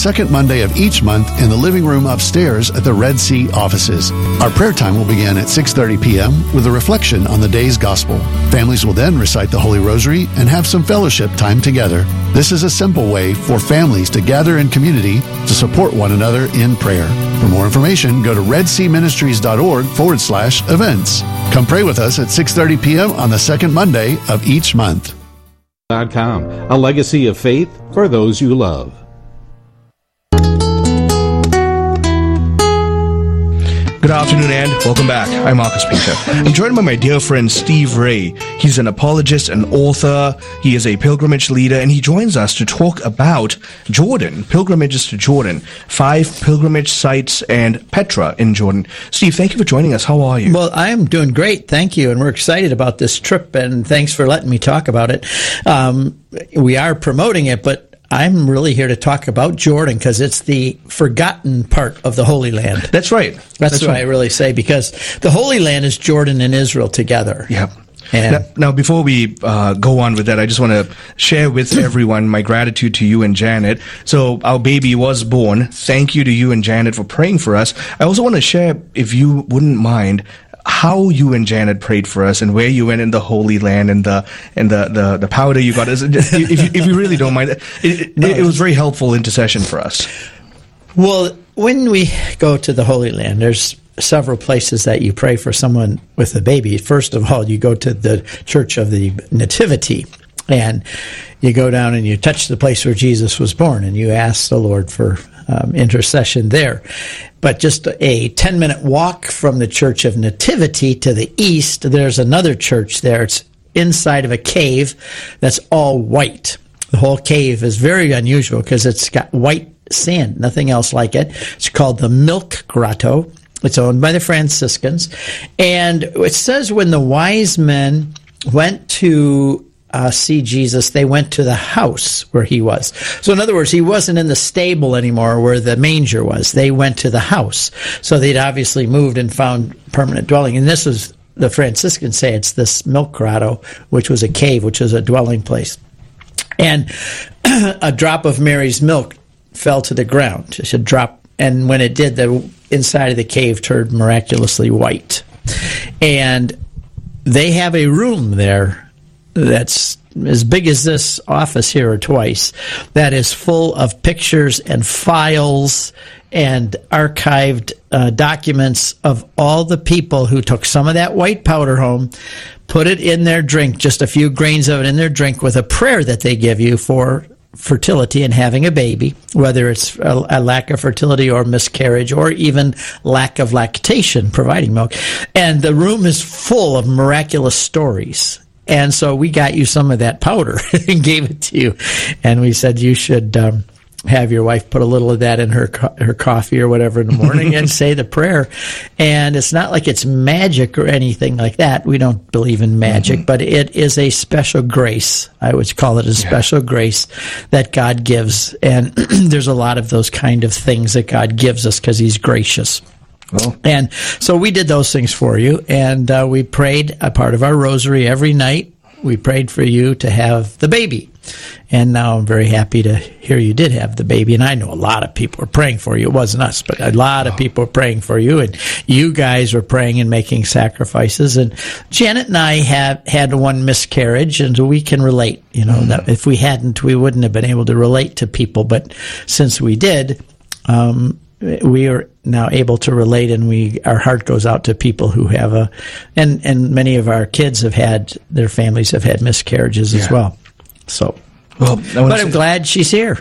second Monday of each month in the living room upstairs at the Red Sea offices. Our prayer time will begin at 6:30 p.m. with a reflection on the day's gospel. Families will then recite the Holy Rosary and have some fellowship time together. This is a simple way for families to gather in community to support one another in prayer. For more information, go to redseaministries.org/events. Come pray with us at 6:30 p.m. on the second Monday of each month. A legacy of faith for those you love. Good afternoon and welcome back. I'm Marcus Peter. I'm joined by my dear friend Steve Ray. He's an apologist and author. He is a pilgrimage leader, and he joins us to talk about Jordan, pilgrimages to Jordan, 5 pilgrimage sites and Petra in Jordan. Steve, thank you for joining us. How are you? Well, I'm doing great, thank you, and we're excited about this trip, and thanks for letting me talk about it. We are promoting it, but I'm really here to talk about Jordan because it's the forgotten part of the Holy Land. That's right. That's what I really say, because the Holy Land is Jordan and Israel together. Yeah. Now, before we go on with that, I just want to share with everyone my gratitude to you and Janet. So our baby was born. Thank you to you and Janet for praying for us. I also want to share, if you wouldn't mind, how you and Janet prayed for us and where you went in the Holy Land and the powder you got. If you really don't mind, it was very helpful intercession for us. Well, when we go to the Holy Land, there's several places that you pray for someone with a baby. First of all, you go to the Church of the Nativity, and you go down and you touch the place where Jesus was born, and you ask the Lord for intercession there. But just a 10-minute walk from the Church of Nativity to the east, there's another church there. It's inside of a cave that's all white. The whole cave is very unusual because it's got white sand, nothing else like it. It's called the Milk Grotto. It's owned by the Franciscans. And it says when the wise men went to see Jesus, they went to the house where he was. So in other words, he wasn't in the stable anymore where the manger was. They went to the house. So they'd obviously moved and found permanent dwelling. And this was, the Franciscans say it's this Milk Grotto, which was a cave, which was a dwelling place. And a drop of Mary's milk fell to the ground. Just a drop. And when it did, the inside of the cave turned miraculously white. And they have a room there that's as big as this office here or twice, that is full of pictures and files and archived documents of all the people who took some of that white powder home, put it in their drink, just a few grains of it in their drink, with a prayer that they give you for fertility and having a baby, whether it's a lack of fertility or miscarriage or even lack of lactation, providing milk. And the room is full of miraculous stories. And so we got you some of that powder and gave it to you. And we said you should have your wife put a little of that in her coffee or whatever in the morning and say the prayer. And it's not like it's magic or anything like that. We don't believe in magic, but it is a special grace. I would call it a special grace that God gives. And there's a lot of those kind of things that God gives us because he's gracious. Oh. And so we did those things for you, and we prayed a part of our rosary every night. We prayed for you to have the baby. And now I'm very happy to hear you did have the baby. And I know a lot of people were praying for you. It wasn't us, but a lot of people were praying for you. And you guys were praying and making sacrifices. And Janet and I have had one miscarriage, and we can relate. You know, that if we hadn't, we wouldn't have been able to relate to people. But since we did, we are now able to relate, and our heart goes out to people who have and many of our kids their families have had miscarriages as well. So, but I'm glad she's here.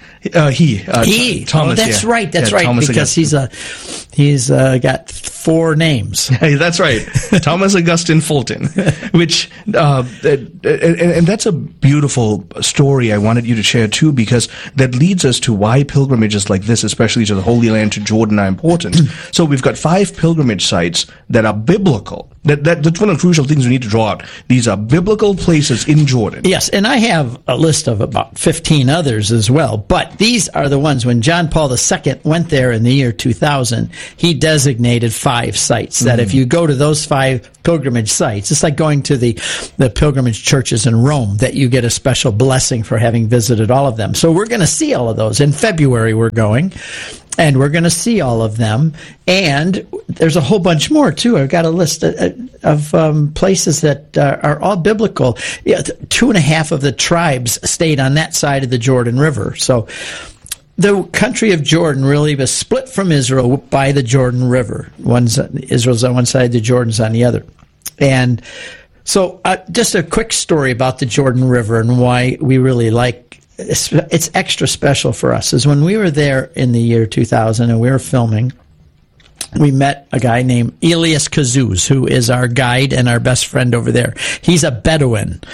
Thomas. That's right. That's right. Thomas because he's got 4 names. That's right. Thomas Augustine Fulton, which and that's a beautiful story I wanted you to share too, because that leads us to why pilgrimages like this, especially to the Holy Land, to Jordan, are important. So we've got 5 pilgrimage sites that are biblical. That's one of the crucial things we need to draw out. These are biblical places in Jordan. Yes, and I have a list of about 15 others as well, but these are the ones. When John Paul II went there in the year 2000, he designated 5 sites that if you go to those 5 pilgrimage sites, it's like going to the pilgrimage churches in Rome, that you get a special blessing for having visited all of them. So we're going to see all of those. In February we're going, and we're going to see all of them. And there's a whole bunch more, too. I've got a list of places that are all biblical. 2.5 of the tribes stayed on that side of the Jordan River. So the country of Jordan really was split from Israel by the Jordan River. Israel's on one side, the Jordan's on the other. And so just a quick story about the Jordan River and why we really like it's extra special for us is when we were there in the year 2000 and we were filming, we met a guy named Elias Kazuz, who is our guide and our best friend over there. He's a Bedouin.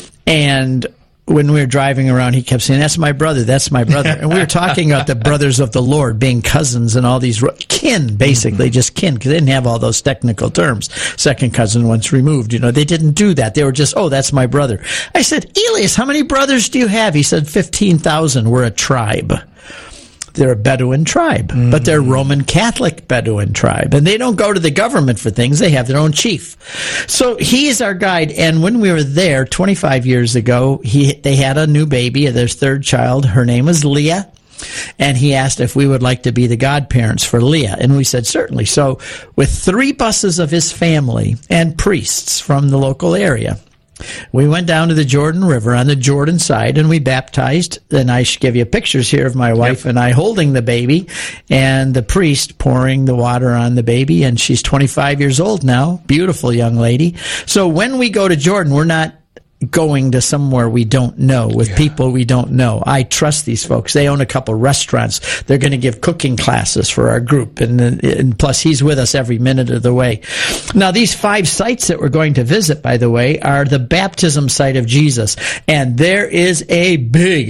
And when we were driving around, he kept saying, "That's my brother, that's my brother." And we were talking about the brothers of the Lord being cousins and all these kin, basically, just kin, because they didn't have all those technical terms. Second cousin once removed, they didn't do that. They were just, "Oh, that's my brother." I said, "Elias, how many brothers do you have?" He said, 15,000. We're a tribe. They're a Bedouin tribe, but they're Roman Catholic Bedouin tribe. And they don't go to the government for things. They have their own chief. So he is our guide. And when we were there 25 years ago, they had a new baby, their 3rd child. Her name was Leah. And he asked if we would like to be the godparents for Leah. And we said, certainly. So with 3 buses of his family and priests from the local area, we went down to the Jordan River on the Jordan side, and we baptized. And I should give you pictures here of my wife and I holding the baby, and the priest pouring the water on the baby. And she's 25 years old now, beautiful young lady. So when we go to Jordan, we're not going to somewhere we don't know with people we don't know. I trust these folks. They own a couple restaurants. They're going to give cooking classes for our group, and plus he's with us every minute of the way. Now these 5 sites that we're going to visit, by the way, are the baptism site of Jesus, and there is a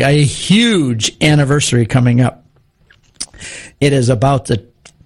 huge anniversary coming up. It is about the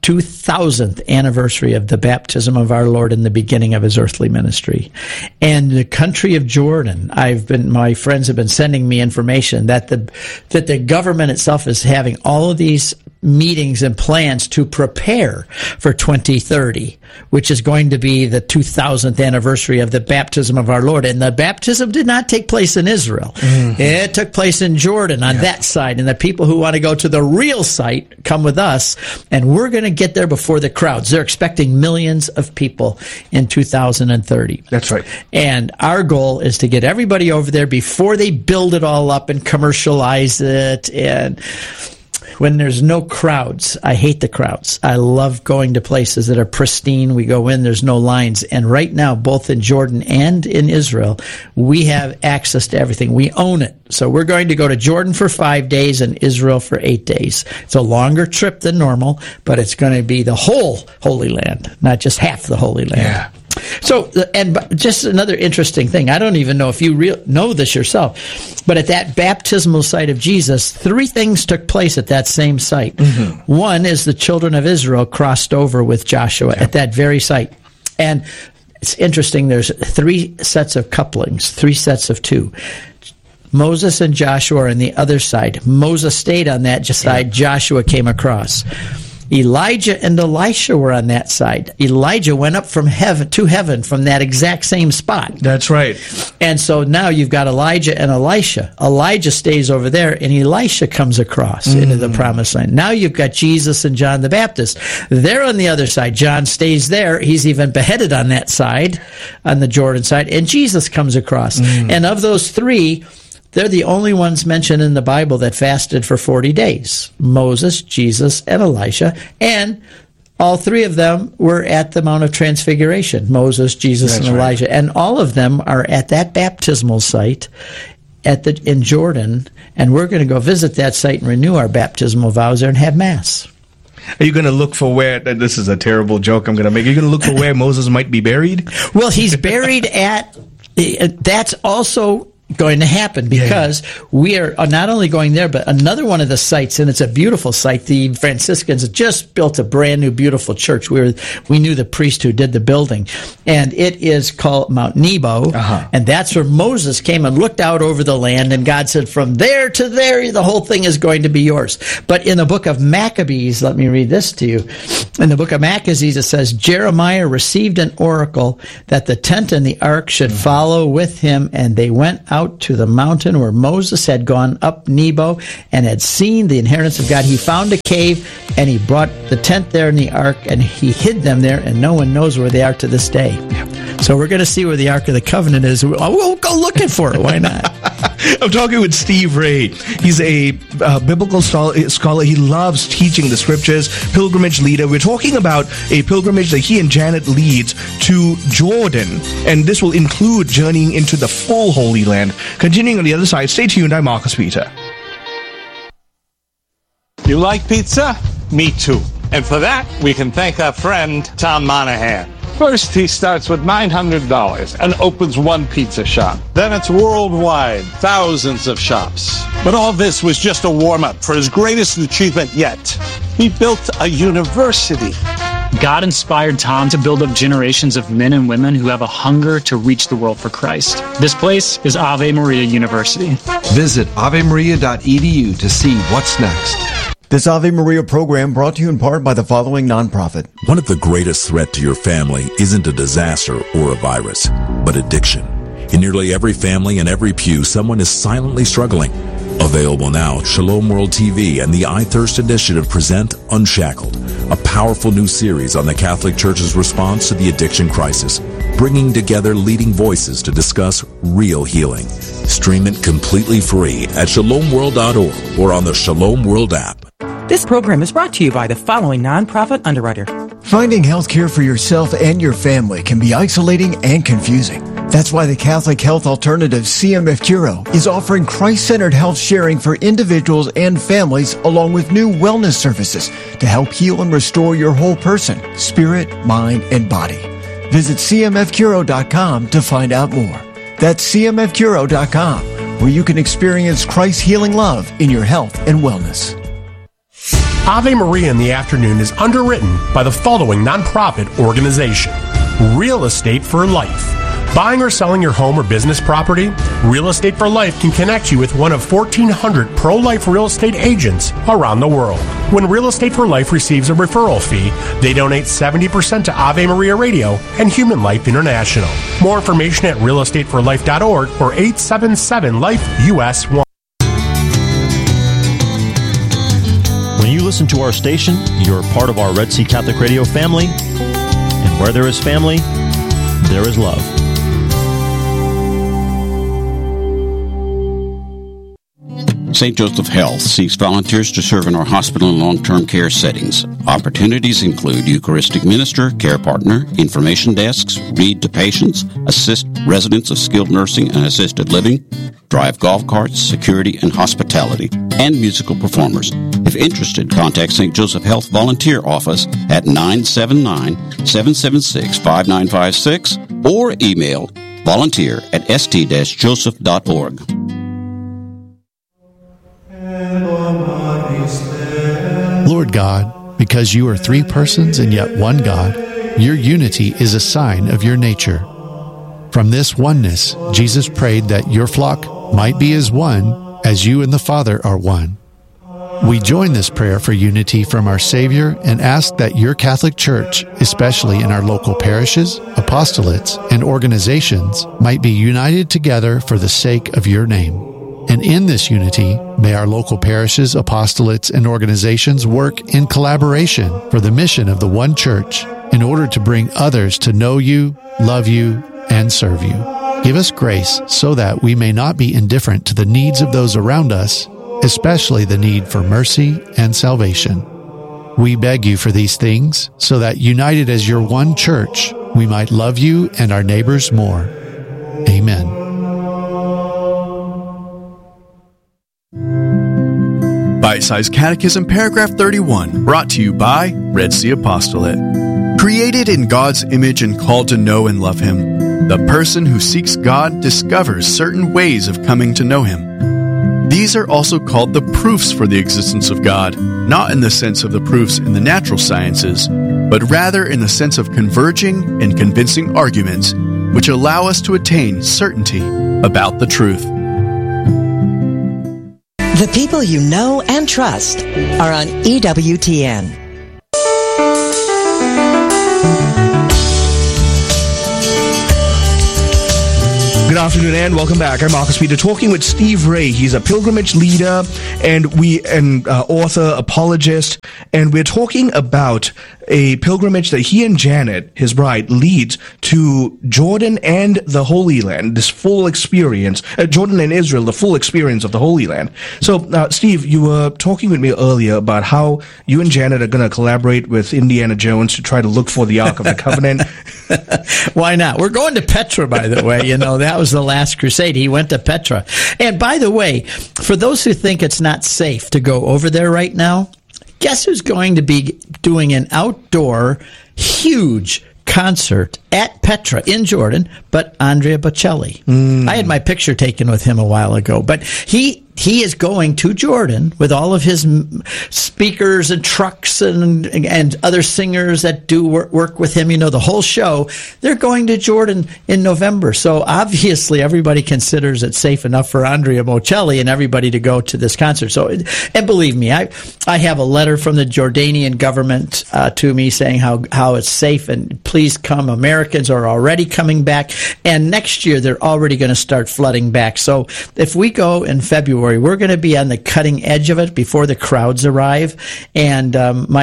2000th anniversary of the baptism of our Lord in the beginning of his earthly ministry. And the country of Jordan, my friends have been sending me information that the government itself is having all of these meetings and plans to prepare for 2030, which is going to be the 2000th anniversary of the baptism of our Lord. And the baptism did not take place in Israel. It took place in Jordan on that side. And the people who want to go to the real site come with us, and we're going to get there before the crowds. They're expecting millions of people in 2030. That's right. And our goal is to get everybody over there before they build it all up and commercialize it. And when there's no crowds, I hate the crowds. I love going to places that are pristine. We go in, there's no lines. And right now, both in Jordan and in Israel, we have access to everything. We own it. So we're going to go to Jordan for 5 days and Israel for 8 days. It's a longer trip than normal, but it's going to be the whole Holy Land, not just half the Holy Land. Yeah. So, and just another interesting thing, I don't even know if you know this yourself, but at that baptismal site of Jesus, 3 things took place at that same site. One is the children of Israel crossed over with Joshua at that very site. And it's interesting, there's 3 sets of couplings, 3 sets of 2. Moses and Joshua are on the other side. Moses stayed on that side. Joshua came across. Elijah and Elisha were on that side. Elijah went up from heaven to heaven from that exact same spot. That's right. And so now you've got Elijah and Elisha. Elijah stays over there, and Elisha comes across into the promised land. Now you've got Jesus and John the Baptist. They're on the other side. John stays there. He's even beheaded on that side, on the Jordan side, and Jesus comes across. And of those 3, they're the only ones mentioned in the Bible that fasted for 40 days. Moses, Jesus, and Elisha. And all 3 of them were at the Mount of Transfiguration. Moses, Jesus, and Elijah. Right. And all of them are at that baptismal site in Jordan. And we're going to go visit that site and renew our baptismal vows there and have Mass. Are you going to look for where, this is a terrible joke I'm going to make, are you going to look for where Moses might be buried? Well, he's buried that's also going to happen, because we are not only going there, but another one of the sites, and it's a beautiful site. The Franciscans just built a brand new beautiful church. We knew the priest who did the building, and it is called Mount Nebo, and that's where Moses came and looked out over the land, and God said, from there to there, the whole thing is going to be yours. But in the book of Maccabees, let me read this to you. In the book of Maccabees, it says, Jeremiah received an oracle that the tent and the ark should follow with him, and they went out to the mountain where Moses had gone up Nebo and had seen the inheritance of God. He found a cave, and he brought the tent there and the ark, and he hid them there, and no one knows where they are to this day. So we're going to see where the Ark of the Covenant is. We'll go looking for it. Why not? I'm talking with Steve Ray. He's a biblical scholar. He loves teaching the scriptures, pilgrimage leader. We're talking about a pilgrimage that he and Janet leads to Jordan, and this will include journeying into the full Holy Land. Continuing on the other side, stay tuned. I'm Marcus Peter. You like pizza? Me too. And for that, we can thank our friend Tom Monahan. First, he starts with $900 and opens one pizza shop. Then it's worldwide, thousands of shops. But all this was just a warm-up for his greatest achievement yet. He built a university. God inspired Tom to build up generations of men and women who have a hunger to reach the world for Christ. This place is Ave Maria University. Visit avemaria.edu to see what's next. This Ave Maria program brought to you in part by the following nonprofit. One of the greatest threats to your family isn't a disaster or a virus, but addiction. In nearly every family and every pew, someone is silently struggling. Available now, Shalom World TV and the I Thirst Initiative present Unshackled, a powerful new series on the Catholic Church's response to the addiction crisis, bringing together leading voices to discuss real healing. Stream it completely free at shalomworld.org or on the Shalom World app. This program is brought to you by the following nonprofit underwriter. Finding health care for yourself and your family can be isolating and confusing. That's why the Catholic health alternative CMF Curo is offering Christ-centered health sharing for individuals and families, along with new wellness services to help heal and restore your whole person, spirit, mind, and body. Visit cmfcuro.com to find out more. That's cmfcuro.com, where you can experience Christ's healing love in your health and wellness. Ave Maria in the Afternoon is underwritten by the following nonprofit organization: Real Estate for Life. Buying or selling your home or business property? Real Estate for Life can connect you with one of 1,400 pro-life real estate agents around the world. When Real Estate for Life receives a referral fee, they donate 70% to Ave Maria Radio and Human Life International. More information at realestateforlife.org or 877-LIFE-US1. When you listen to our station, you're part of our Red Sea Catholic Radio family. And where there is family, there is love. St. Joseph Health seeks volunteers to serve in our hospital and long-term care settings. Opportunities include Eucharistic minister, care partner, information desks, read to patients, assist residents of skilled nursing and assisted living, drive golf carts, security and hospitality, and musical performers. If interested, contact St. Joseph Health Volunteer Office at 979-776-5956 or email volunteer@st-joseph.org. Lord God, because you are three persons and yet one God, your unity is a sign of your nature. From this oneness, Jesus prayed that your flock might be as one, as you and the Father are one. We join this prayer for unity from our Savior and ask that your Catholic Church, especially in our local parishes, apostolates, and organizations, might be united together for the sake of your name. And in this unity, may our local parishes, apostolates, and organizations work in collaboration for the mission of the one Church in order to bring others to know you, love you, and serve you. Give us grace so that we may not be indifferent to the needs of those around us, especially the need for mercy and salvation. We beg you for these things so that, united as your one Church, we might love you and our neighbors more. Amen. Bite-Sized Catechism, Paragraph 31, brought to you by Red Sea Apostolate. Created in God's image and called to know and love Him, The person who seeks God discovers certain ways of coming to know Him. These are also called the proofs for the existence of God, not in the sense of the proofs in the natural sciences, but rather in the sense of converging and convincing arguments which allow us to attain certainty about the truth. The people you know and trust are on EWTN. Good afternoon and welcome back. I'm Marcus Peter talking with Steve Ray. He's a pilgrimage leader and author, apologist, and we're talking about a pilgrimage that he and Janet, his bride, leads to Jordan and the Holy Land, this full experience, Jordan and Israel, the full experience of the Holy Land. So, Steve, you were talking with me earlier about how you and Janet are going to collaborate with Indiana Jones to try to look for the Ark of the Covenant. Why not? We're going to Petra, by the way. You know, that was the last crusade. He went to Petra. And by the way, for those who think it's not safe to go over there right now, guess who's going to be doing an outdoor, huge concert at Petra in Jordan, but Andrea Bocelli. I had my picture taken with him a while ago, but he is going to Jordan with all of his speakers and trucks and other singers that do work with him. You know, the whole show. They're going to Jordan in November. So obviously everybody considers it safe enough for Andrea Bocelli and everybody to go to this concert. So, and believe me, I have a letter from the Jordanian government to me saying how it's safe and please come. Americans are already coming back. And next year they're already going to start flooding back. So if we go in February, we're going to be on the cutting edge of it before the crowds arrive. And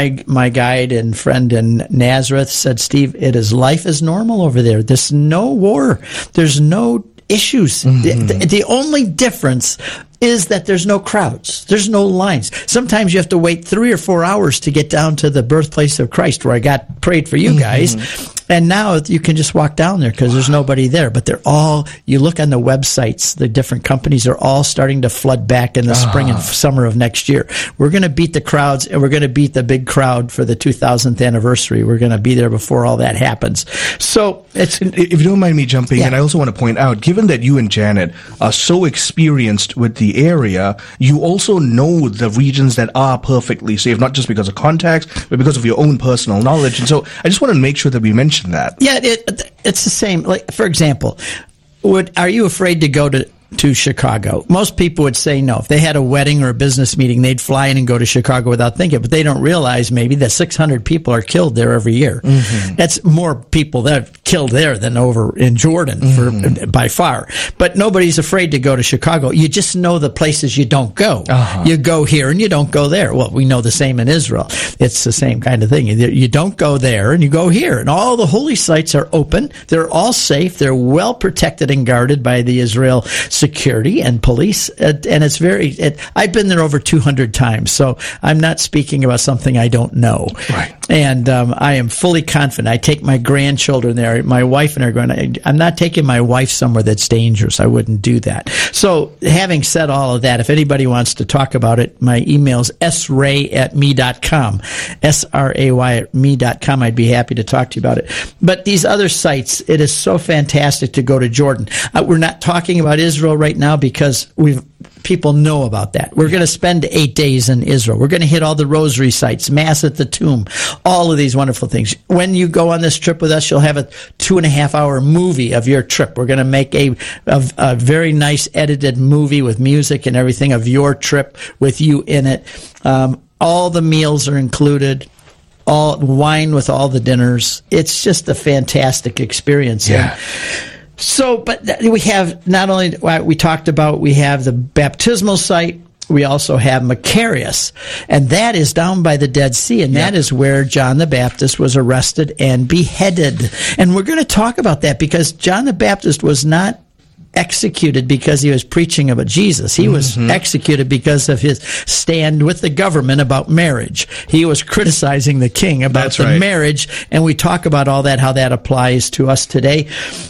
my guide and friend in Nazareth said, Steve, life is normal over there. There's no war. There's no issues. The only difference is that there's no crowds. There's no lines. Sometimes you have to wait 3 or 4 hours to get down to the birthplace of Christ where I prayed for you guys. And now you can just walk down there because there's nobody there. But they're all, you look on the websites, the different companies are all starting to flood back in the spring and summer of next year. We're going to beat the crowds, and we're going to beat the big crowd for the 2000th anniversary. We're going to be there before all that happens. So it's... If you don't mind me jumping in, I also want to point out, given that you and Janet are so experienced with the area, you also know the regions that are perfectly safe, not just because of contacts, but because of your own personal knowledge. And so I just want to make sure that we mention that. Yeah, it's the same. Like, for example, are you afraid to go to Chicago? Most people would say no. If they had a wedding or a business meeting, they'd fly in and go to Chicago without thinking. But they don't realize maybe that 600 people are killed there every year. That's more people that are killed there than over in Jordan by far. But nobody's afraid to go to Chicago. You just know the places you don't go. You go here and you don't go there. Well, we know the same in Israel. It's the same kind of thing. You don't go there and you go here. And all the holy sites are open. They're all safe. They're well protected and guarded by the Israel security and police, and it's I've been there over 200 times, so I'm not speaking about something I don't know. Right. And I am fully confident. I take my grandchildren there. My wife and I are going. I'm not taking my wife somewhere that's dangerous. I wouldn't do that. So, having said all of that, if anybody wants to talk about it, my email is sray@me.com, SRAY@me.com. I'd be happy to talk to you about it. But these other sites, it is so fantastic to go to Jordan. We're not talking about Israel right now because people know about that. We're going to spend 8 days in Israel. We're going to hit all the rosary sites, Mass at the tomb, all of these wonderful things. When you go on this trip with us, you'll have a 2.5-hour movie of your trip. We're going to make a very nice edited movie with music and everything of your trip with you in it. All the meals are included. All wine with all the dinners. It's just a fantastic experience. Yeah. So, but we have not only, we talked about, we have the baptismal site, we also have Macarius, and that is down by the Dead Sea, and that is where John the Baptist was arrested and beheaded. And we're going to talk about that because John the Baptist was not executed because he was preaching about Jesus. He was executed because of his stand with the government about marriage. He was criticizing the king about marriage, and we talk about all that, how that applies to us today.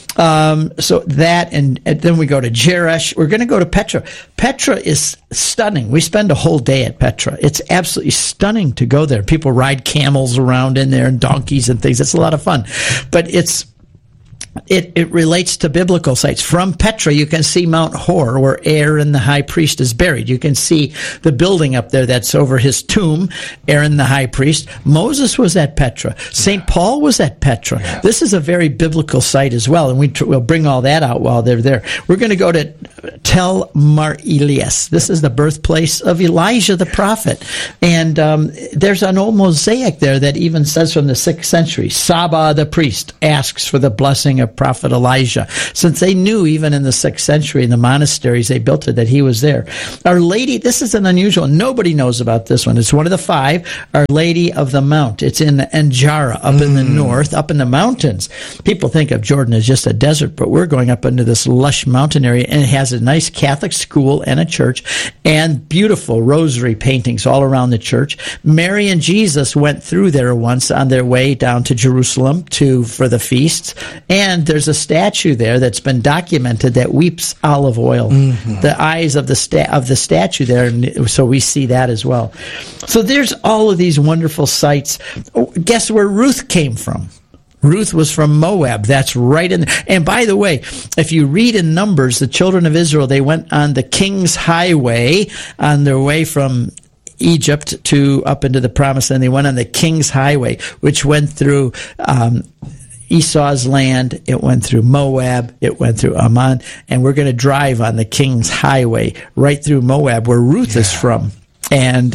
So that, and then we go to Jerash. We're going to go to Petra. Petra is stunning. We spend a whole day at Petra. It's absolutely stunning to go there. People ride camels around in there and donkeys and things. It's a lot of fun. But it's it relates to biblical sites. From Petra, you can see Mount Hor, where Aaron the high priest is buried. You can see the building up there that's over his tomb, Aaron the high priest. Moses was at Petra. St. Paul was at Petra. Yeah. This is a very biblical site as well, and we'll bring all that out while they're there. We're going to go to Tel Mar Elias. This is the birthplace of Elijah the prophet. And there's an old mosaic there that even says from the 6th century, Saba the priest asks for the blessing of Prophet Elijah. Since they knew even in the 6th century in the monasteries they built it that he was there. Our Lady, this is an unusual, nobody knows about this one. It's one of the 5, Our Lady of the Mount. It's in Anjara, up in the north, up in the mountains. People think of Jordan as just a desert, but we're going up into this lush mountain area, and it has a nice Catholic school and a church, and beautiful rosary paintings all around the church. Mary and Jesus went through there once on their way down to Jerusalem for the feasts, and there's a statue there that's been documented that weeps olive oil. The eyes of the statue there, and so we see that as well. So there's all of these wonderful sites. Guess where Ruth came from? Ruth was from Moab. That's right in there. And by the way, if you read in Numbers, the children of Israel, they went on the King's Highway on their way from Egypt to up into the Promised Land. They went on the King's Highway, which went through Esau's land, it went through Moab, it went through Ammon, and we're going to drive on the King's Highway right through Moab, where Ruth is from. And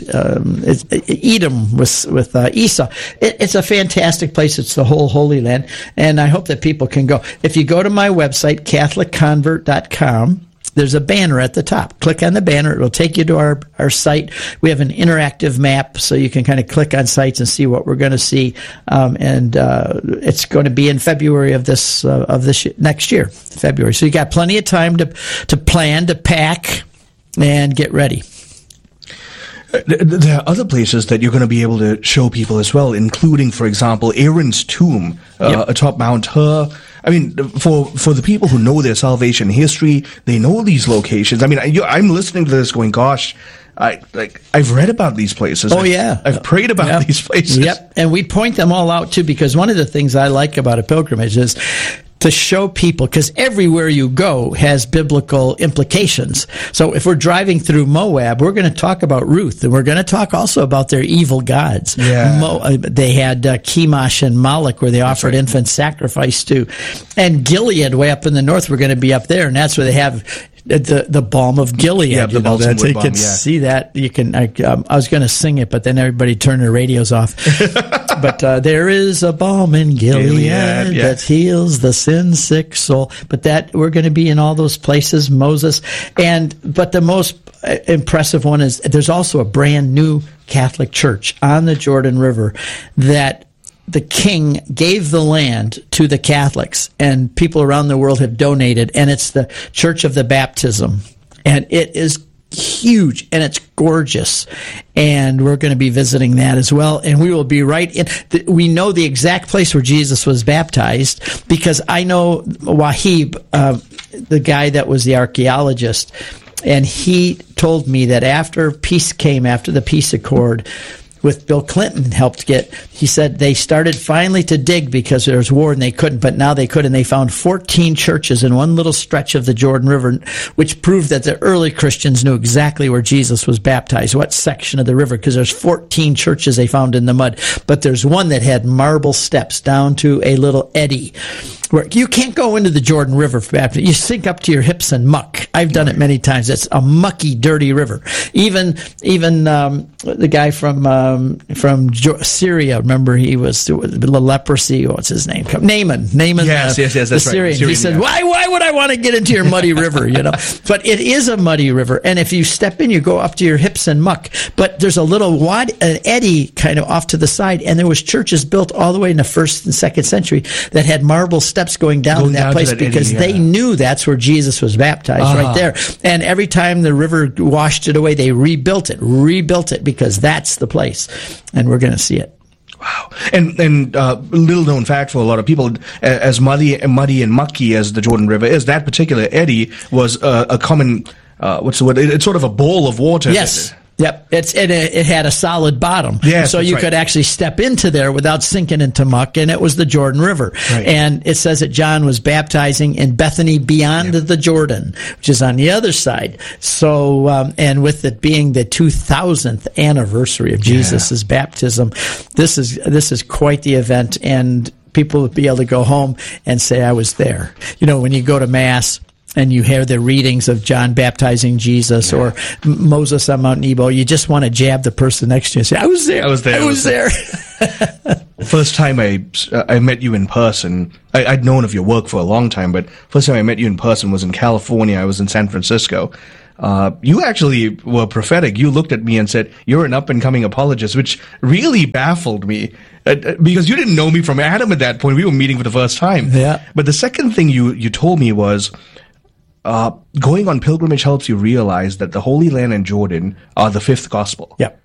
Edom with Esau. It's a fantastic place. It's the whole Holy Land, and I hope that people can go. If you go to my website, CatholicConvert.com, there's a banner at the top. Click on the banner. It will take you to our site. We have an interactive map, so you can kind of click on sites and see what we're going to see. And it's going to be in February of this next year, February. So you got plenty of time to plan, to pack, and get ready. There are other places that you're going to be able to show people as well, including, for example, Aaron's tomb atop Mount Hor. I mean, for the people who know their salvation history, they know these locations. I mean, I'm listening to this going, gosh, I've read about these places. Oh, yeah. I've prayed about these places. Yep, and we point them all out, too, because one of the things I like about a pilgrimage is to show people, because everywhere you go has biblical implications. So if we're driving through Moab, we're going to talk about Ruth, and we're going to talk also about their evil gods. Yeah. They had Chemosh and Moloch, where they offered infant sacrifice to. And Gilead, way up in the north, we're going to be up there, and that's where they have the balm of Gilead. Yeah, the balsam wood you balm, can see that. You can. I was going to sing it, but then everybody turned their radios off. But there is a balm in Gilead that heals the sin-sick soul. But that we're going to be in all those places, Moses. But the most impressive one is there's also a brand new Catholic church on the Jordan River that the king gave the land to the Catholics, and people around the world have donated, and it's the Church of the Baptism. And it is huge, and it's gorgeous. And we're going to be visiting that as well. And we will be right in. We know the exact place where Jesus was baptized, because I know Wahib, the guy that was the archaeologist, and he told me that after peace came, after the peace accord, with Bill Clinton helped get, he said they started finally to dig because there was war and they couldn't, but now they could, and they found 14 churches in one little stretch of the Jordan River, which proved that the early Christians knew exactly where Jesus was baptized, what section of the river, because there's 14 churches they found in the mud, but there's one that had marble steps down to a little eddy, where you can't go into the Jordan River for baptism. You sink up to your hips in muck. I've done it many times. It's a mucky, dirty river. Even the guy from Syria, remember, he was the leprosy. What's his name? Naaman. Yes, that's the Syrian. Right. He said, "Why would I want to get into your muddy river?" You know, but it is a muddy river, and if you step in, you go up to your hips in muck. But there's a little an eddy kind of off to the side, and there was churches built all the way in the 1st and 2nd century that had marble steps going down to that place because they knew that's where Jesus was baptized, right there. And every time the river washed it away, they rebuilt it because that's the place, and we're going to see it. Wow. And little known fact for a lot of people, as muddy and mucky as the Jordan River is, that particular eddy was a common, what's the word? It's sort of a bowl of water. Yes. Yep, it had a solid bottom, so you could actually step into there without sinking into muck, and it was the Jordan River. Right. And it says that John was baptizing in Bethany beyond the Jordan, which is on the other side. So, and with it being the 2000th anniversary of Jesus' baptism, this is quite the event, and people will be able to go home and say, "I was there." You know, when you go to Mass and you hear the readings of John baptizing Jesus or Moses on Mount Nebo, you just want to jab the person next to you and say, I was there. I was there. First time I met you in person, I'd known of your work for a long time, but first time I met you in person was in California. I was in San Francisco. You actually were prophetic. You looked at me and said, "You're an up-and-coming apologist," which really baffled me because you didn't know me from Adam at that point. We were meeting for the first time. Yeah. But the second thing you told me was, going on pilgrimage helps you realize that the Holy Land and Jordan are the fifth gospel. Yep.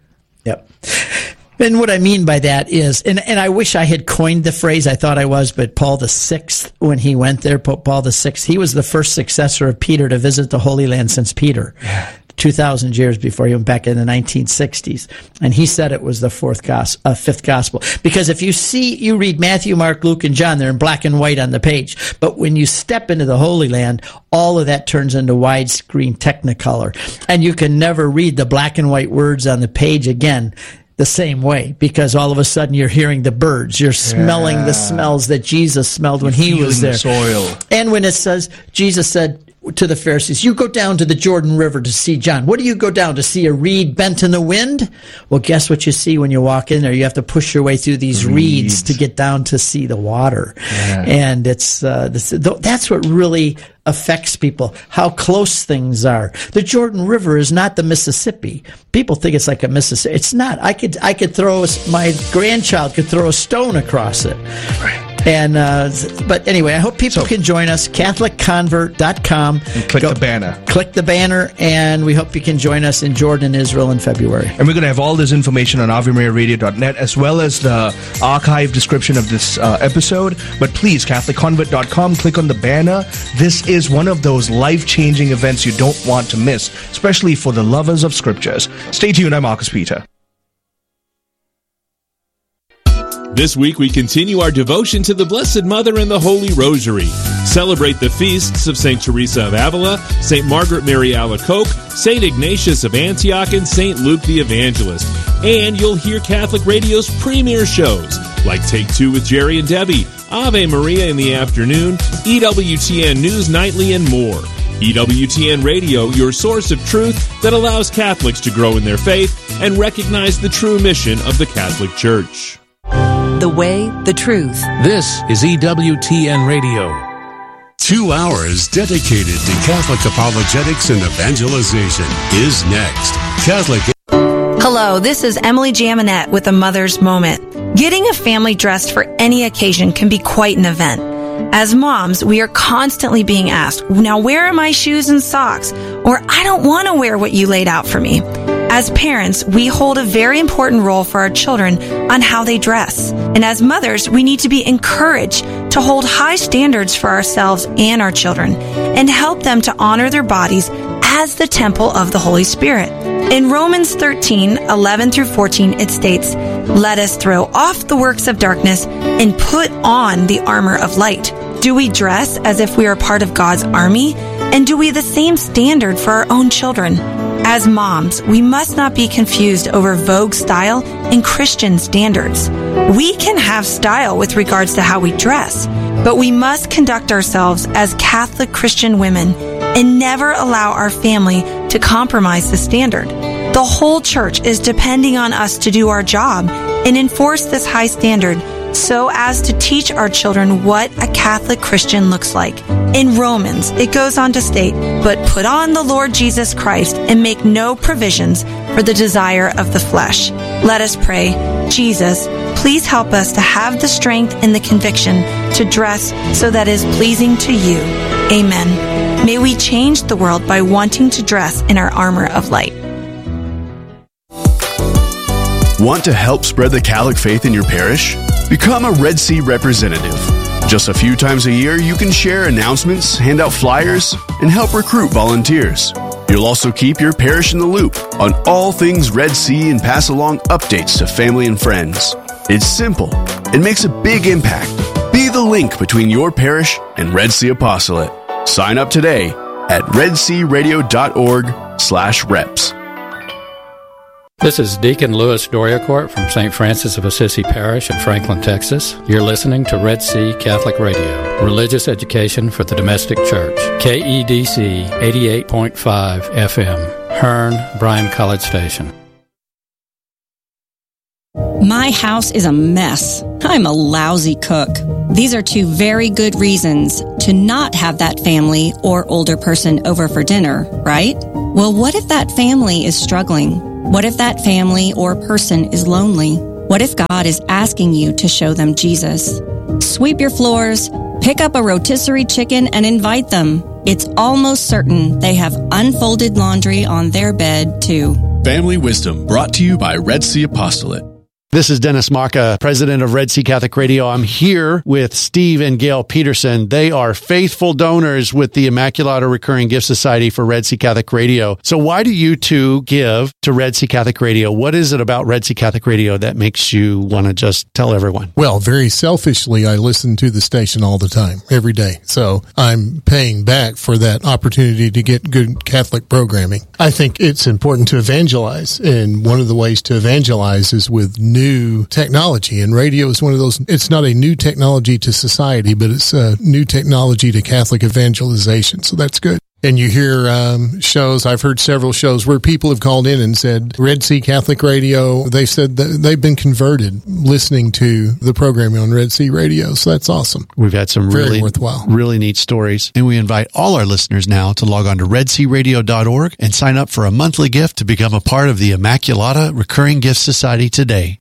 And what I mean by that is, and I wish I had coined the phrase, I thought I was, but Paul VI, when he went there, Pope Paul VI, he was the first successor of Peter to visit the Holy Land since Peter. 2,000 years before he went back in the 1960s. And he said it was the fifth gospel. Because if you read Matthew, Mark, Luke, and John, they're in black and white on the page. But when you step into the Holy Land, all of that turns into widescreen Technicolor. And you can never read the black and white words on the page again the same way, because all of a sudden you're hearing the birds, you're smelling the smells that Jesus smelled when he was there. Soil. And when it says, Jesus said to the Pharisees, "You go down to the Jordan River to see John. What do you go down to see? A reed bent in the wind?" Well, guess what you see when you walk in there? You have to push your way through these reeds to get down to see the water. And it's that's what really affects people, how close things are. The Jordan River is not the Mississippi. People think it's like a Mississippi. It's not. I could throw my grandchild could throw a stone across it. Right. And but anyway, I hope people can join us. CatholicConvert.com. And click the banner. Click the banner, and we hope you can join us in Jordan, Israel in February. And we're going to have all this information on AveMariaRadio.net, as well as the archive description of this episode. But please, CatholicConvert.com, click on the banner. This is one of those life-changing events you don't want to miss, especially for the lovers of scriptures. Stay tuned. I'm Marcus Peter. This week we continue our devotion to the Blessed Mother and the Holy Rosary. Celebrate the feasts of St. Teresa of Avila, St. Margaret Mary Alacoque, St. Ignatius of Antioch, and St. Luke the Evangelist. And you'll hear Catholic Radio's premier shows, like Take Two with Jerry and Debbie, Ave Maria in the afternoon, EWTN News Nightly, and more. EWTN Radio, your source of truth that allows Catholics to grow in their faith and recognize the true mission of the Catholic Church. The way, the truth. This is EWTN Radio. 2 hours dedicated to Catholic apologetics and evangelization is next. Catholic. Hello, this is Emily Jaminet with A Mother's Moment. Getting a family dressed for any occasion can be quite an event. As moms, we are constantly being asked, "Now where are my shoes and socks?" Or, "I don't want to wear what you laid out for me." As parents, we hold a very important role for our children on how they dress. And as mothers, we need to be encouraged to hold high standards for ourselves and our children and help them to honor their bodies as the temple of the Holy Spirit. In Romans 13:11 through 14, it states, "Let us throw off the works of darkness and put on the armor of light." Do we dress as if we are part of God's army? And do we have the same standard for our own children? As moms, we must not be confused over Vogue style and Christian standards. We can have style with regards to how we dress, but we must conduct ourselves as Catholic Christian women and never allow our family to compromise the standard. The whole church is depending on us to do our job and enforce this high standard so as to teach our children what a Catholic Christian looks like. In Romans, it goes on to state, "But put on the Lord Jesus Christ and make no provisions for the desire of the flesh." Let us pray. Jesus, please help us to have the strength and the conviction to dress so that is pleasing to you. Amen. May we change the world by wanting to dress in our armor of light. Want to help spread the Catholic faith in your parish? Become a Red Sea representative. Just a few times a year, you can share announcements, hand out flyers, and help recruit volunteers. You'll also keep your parish in the loop on all things Red Sea and pass along updates to family and friends. It's simple. It makes a big impact. Be the link between your parish and Red Sea Apostolate. Sign up today at redsearadio.org/reps. This is Deacon Louis Doriacourt from St. Francis of Assisi Parish in Franklin, Texas. You're listening to Red Sea Catholic Radio, religious education for the domestic church. KEDC 88.5 FM, Hearn, Bryan College Station. My house is a mess. I'm a lousy cook. These are two very good reasons to not have that family or older person over for dinner, right? Well, what if that family is struggling? What if that family or person is lonely? What if God is asking you to show them Jesus? Sweep your floors, pick up a rotisserie chicken, and invite them. It's almost certain they have unfolded laundry on their bed, too. Family Wisdom, brought to you by Red Sea Apostolate. This is Dennis Maka, president of Red Sea Catholic Radio. I'm here with Steve and Gail Peterson. They are faithful donors with the Immaculata Recurring Gift Society for Red Sea Catholic Radio. So why do you two give to Red Sea Catholic Radio? What is it about Red Sea Catholic Radio that makes you want to just tell everyone? Well, very selfishly, I listen to the station all the time, every day. So I'm paying back for that opportunity to get good Catholic programming. I think it's important to evangelize, and one of the ways to evangelize is with new technology, and radio is one of those. It's not a new technology to society, but it's a new technology to Catholic evangelization, so that's good. And you hear shows, I've heard several shows where people have called in and said, Red Sea Catholic Radio, they've said that they've been converted listening to the programming on Red Sea Radio, so that's awesome. We've had some very worthwhile, really neat stories, and we invite all our listeners now to log on to redsearadio.org and sign up for a monthly gift to become a part of the Immaculata Recurring Gift Society today.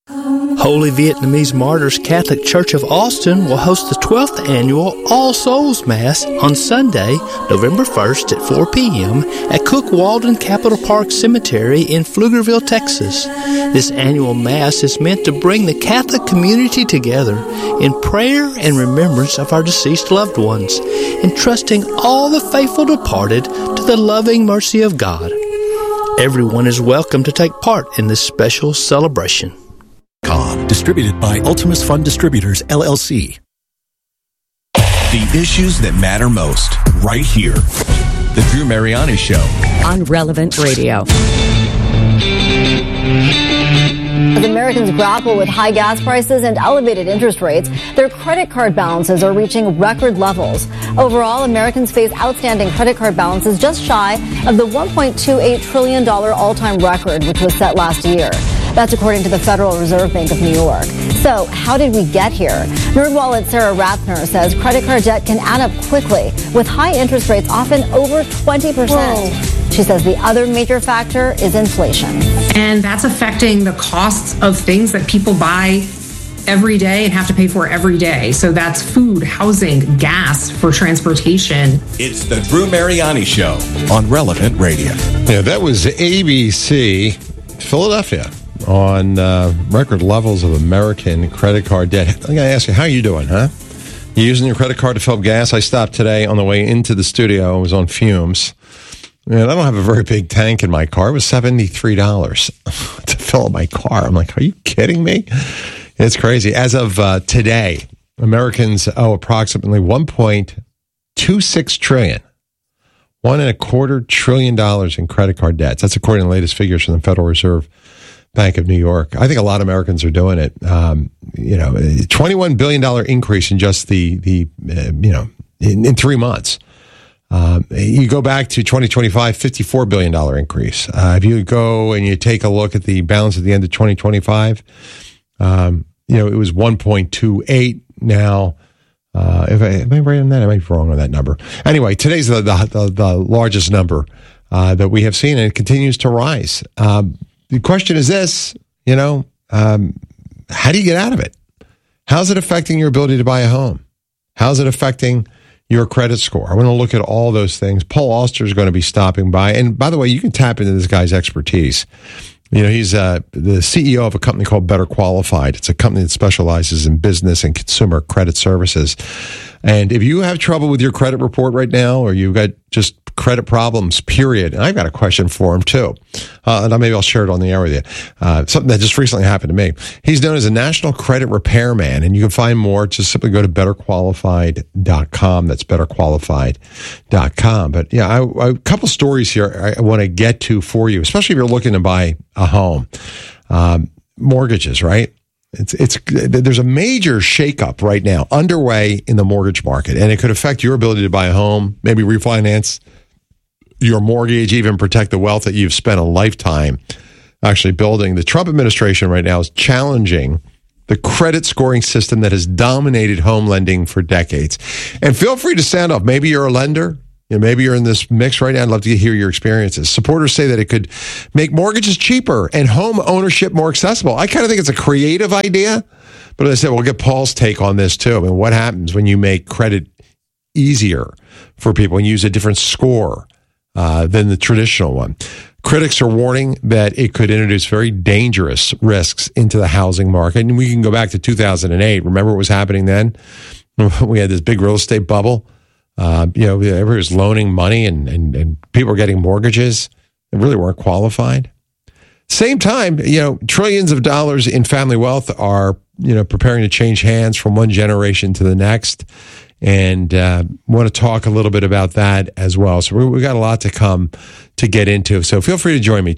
Holy Vietnamese Martyrs Catholic Church of Austin will host the 12th annual All Souls Mass on Sunday, November 1st at 4 p.m. at Cook Walden Capitol Park Cemetery in Pflugerville, Texas. This annual Mass is meant to bring the Catholic community together in prayer and remembrance of our deceased loved ones, entrusting all the faithful departed to the loving mercy of God. Everyone is welcome to take part in this special celebration. Distributed by Ultimus Fund Distributors, LLC. The issues that matter most, right here. The Drew Mariani Show. On Relevant Radio. As Americans grapple with high gas prices and elevated interest rates, their credit card balances are reaching record levels. Overall, Americans face outstanding credit card balances just shy of the $1.28 trillion all-time record, which was set last year. That's according to the Federal Reserve Bank of New York. So how did we get here? NerdWallet's Sarah Rathner says credit card debt can add up quickly, with high interest rates often over 20%. Whoa. She says the other major factor is inflation. And that's affecting the costs of things that people buy every day and have to pay for every day. So that's food, housing, gas, for transportation. It's the Drew Mariani Show on Relevant Radio. Yeah, that was ABC Philadelphia on record levels of American credit card debt. I'm going to ask you, how are you doing, huh? You using your credit card to fill up gas? I stopped today on the way into the studio. I was on fumes. And I don't have a very big tank in my car. It was $73 to fill up my car. I'm like, are you kidding me? It's crazy. As of today, Americans owe approximately $1.26 trillion. $1.25 trillion in credit card debts. That's according to the latest figures from the Federal Reserve Bank of New York. I think a lot of Americans are doing it. $21 billion increase in just in 3 months. You go back to 2025, $54 billion increase. If you go and you take a look at the balance at the end of 2025, it was 1.28 now. Am I right on that? I might be wrong on that number. Anyway, today's the largest number that we have seen, and it continues to rise. The question is this, how do you get out of it? How's it affecting your ability to buy a home? How's it affecting your credit score? I want to look at all those things. Paul Auster is going to be stopping by. And by the way, you can tap into this guy's expertise. He's the CEO of a company called Better Qualified. It's a company that specializes in business and consumer credit services. And if you have trouble with your credit report right now, or you've got just credit problems, period. And I've got a question for him, too. And maybe I'll share it on the air with you. Something that just recently happened to me. He's known as a national credit repairman, and you can find more. Just simply go to betterqualified.com. That's betterqualified.com. But yeah, a couple stories here I want to get to for you, especially if you're looking to buy a home. Mortgages, right? There's a major shakeup right now underway in the mortgage market, and it could affect your ability to buy a home, maybe refinance your mortgage, even protect the wealth that you've spent a lifetime actually building. The Trump administration right now is challenging the credit scoring system that has dominated home lending for decades. And feel free to stand up. Maybe you're a lender. Maybe you're in this mix right now. I'd love to hear your experiences. Supporters say that it could make mortgages cheaper and home ownership more accessible. I kind of think it's a creative idea, but as I said, we'll get Paul's take on this too. I mean, what happens when you make credit easier for people and use a different score than the traditional one? Critics are warning that it could introduce very dangerous risks into the housing market. And we can go back to 2008. Remember what was happening then? We had this big real estate bubble. Everybody was loaning money and people were getting mortgages that really weren't qualified. Same time, trillions of dollars in family wealth are, preparing to change hands from one generation to the next. And want to talk a little bit about that as well. So we got a lot to come to get into. So feel free to join me.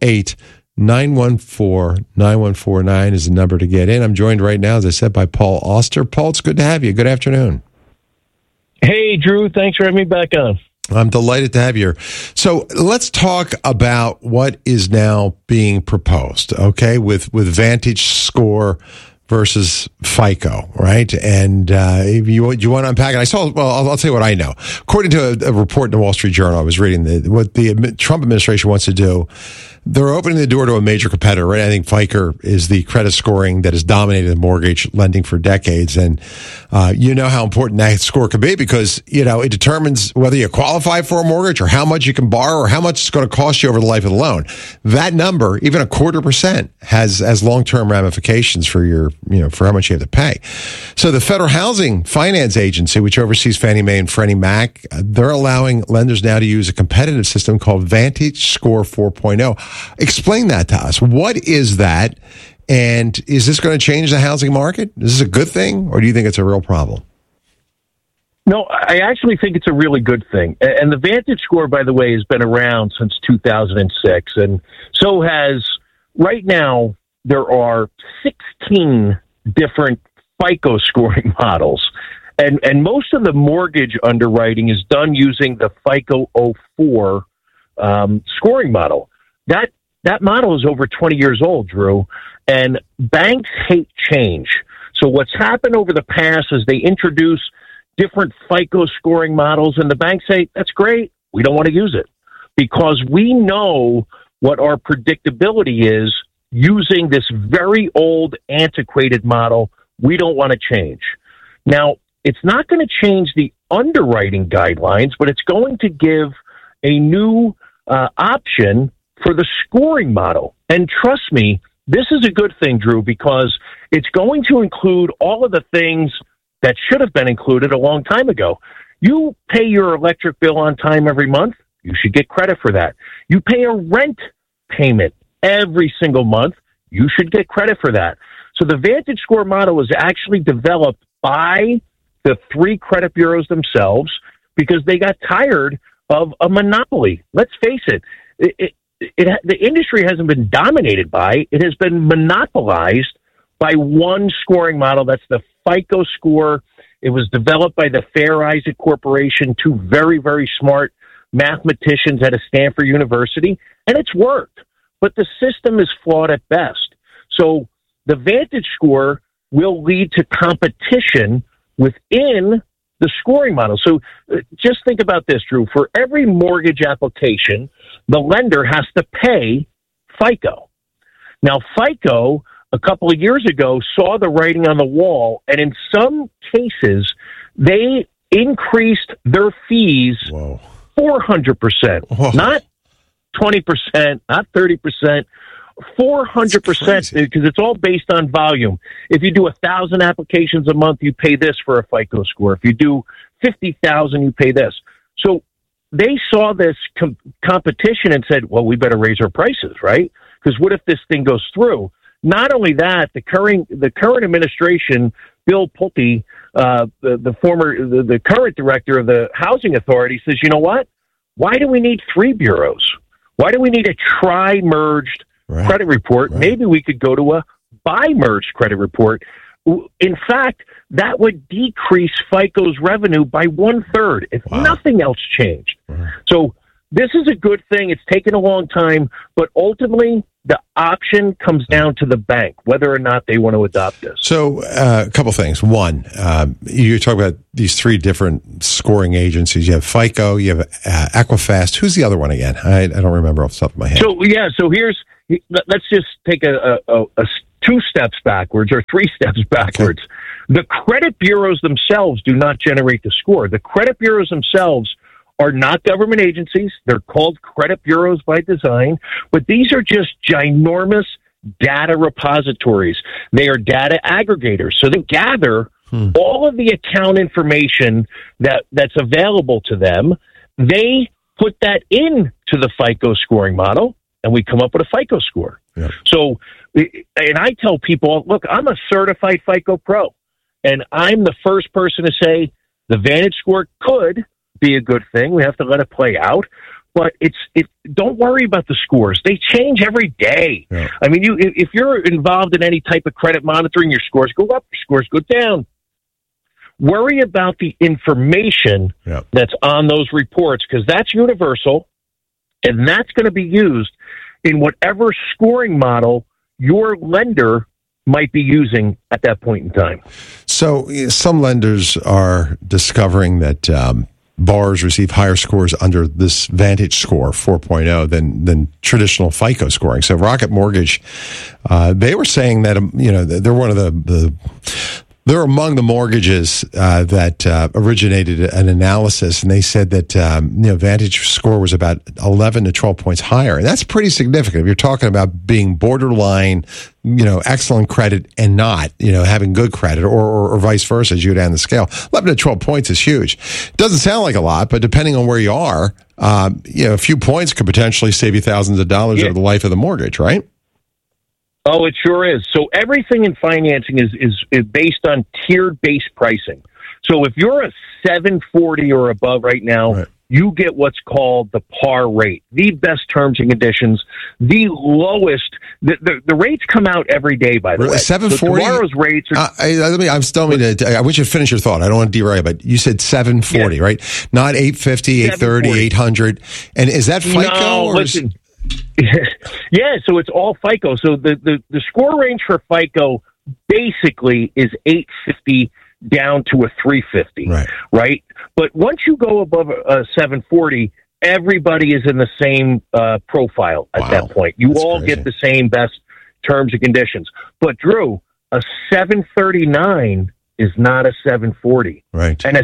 888-914-9149 is the number to get in. I'm joined right now, as I said, by Paul Auster. Paul, it's good to have you. Good afternoon. Hey, Drew. Thanks for having me back on. I'm delighted to have you here. So let's talk about what is now being proposed, okay, with Vantage Score versus FICO, right? And if you want to unpack it, I'll tell you what I know. According to a report in the Wall Street Journal, I was reading what the Trump administration wants to do. They're opening the door to a major competitor, right? I think FICO is the credit scoring that has dominated the mortgage lending for decades. And you know how important that score could be because, it determines whether you qualify for a mortgage or how much you can borrow or how much it's going to cost you over the life of the loan. That number, even 0.25%, has long-term ramifications for your, for how much you have to pay. So the Federal Housing Finance Agency, which oversees Fannie Mae and Freddie Mac, they're allowing lenders now to use a competitive system called Vantage Score 4.0. Explain that to us. What is that? And is this going to change the housing market? Is this a good thing, or do you think it's a real problem? No, I actually think it's a really good thing. And the Vantage Score, by the way, has been around since 2006. And so right now, there are 16 different FICO scoring models. And most of the mortgage underwriting is done using the FICO 04 scoring model. That model is over 20 years old, Drew, and banks hate change. So what's happened over the past is they introduce different FICO scoring models, and the banks say, that's great, we don't want to use it because we know what our predictability is using this very old, antiquated model. We don't want to change. Now, it's not going to change the underwriting guidelines, but it's going to give a new option for the scoring model. And trust me, this is a good thing, Drew, because it's going to include all of the things that should have been included a long time ago. You pay your electric bill on time every month, you should get credit for that. You pay a rent payment every single month, you should get credit for that. So the Vantage Score model was actually developed by the three credit bureaus themselves because they got tired of a monopoly. Let's face it, the industry hasn't been dominated by, it has been monopolized by one scoring model. That's the FICO score. It was developed by the Fair Isaac Corporation, two very, very smart mathematicians at a Stanford University, and it's worked. But the system is flawed at best. So the Vantage Score will lead to competition within the scoring model. So just think about this, Drew. For every mortgage application, the lender has to pay FICO. Now, FICO, a couple of years ago, saw the writing on the wall, and in some cases, they increased their fees 400%, not 20%, not 30%, 400%, because it's all based on volume. If you do 1,000 applications a month, you pay this for a FICO score. If you do 50,000, you pay this. So they saw this competition and said, well, we better raise our prices, right? Because what if this thing goes through? Not only that, the current administration, Bill Pulte, the current director of the Housing Authority, says, you know what? Why do we need 3 bureaus? Why do we need a tri-merged credit report? Right. Maybe we could go to a bi-merged credit report. In fact, that would decrease FICO's revenue by 1/3 if nothing else changed. Wow. So this is a good thing. It's taken a long time, but ultimately the option comes down to the bank, whether or not they want to adopt this. So a couple things. One, you talk about these 3 different scoring agencies. You have FICO, you have Equifax. Who's the other one again? I don't remember off the top of my head. So let's just take a 2 steps backwards or 3 steps backwards. Okay. The credit bureaus themselves do not generate the score. The credit bureaus themselves are not government agencies. They're called credit bureaus by design, but these are just ginormous data repositories. They are data aggregators. So they gather all of the account information that's available to them. They put that into the FICO scoring model, and we come up with a FICO score. Yeah. So, and I tell people, look, I'm a certified FICO pro, and I'm the first person to say the Vantage score could be a good thing. We have to let it play out, but don't worry about the scores. They change every day. Yeah. I mean, if you're involved in any type of credit monitoring, your scores go up, your scores go down. Worry about the information that's on those reports, because that's universal, and that's going to be used in whatever scoring model your lender might be using at that point in time. So some lenders are discovering that borrowers receive higher scores under this Vantage score 4.0 than traditional FICO scoring. So Rocket Mortgage, they were saying that they're one of they're among the mortgages that originated an analysis, and they said that Vantage score was about 11 to 12 points higher, and that's pretty significant. If you're talking about being borderline, excellent credit and not, having good credit, or vice versa as you go down the scale, 11 to 12 points is huge. Doesn't sound like a lot, but depending on where you are, a few points could potentially save you thousands of dollars over the life of the mortgage, right? Oh, it sure is. So everything in financing is based on tiered-based pricing. So if you're a 740 or above right now, you get what's called the par rate, the best terms and conditions, the lowest. The rates come out every day, by the way. 740? So tomorrow's rates are... I want you to finish your thought. I don't want to derail, but you said 740, right? Not 850, 830, 800. And is that FICO? No, listen. Yeah, so it's all FICO. So the score range for FICO basically is 850 down to a 350, right? But once you go above a 740, everybody is in the same profile at that point. You all get the same best terms and conditions. But Drew, a 739 is not a 740, right? And a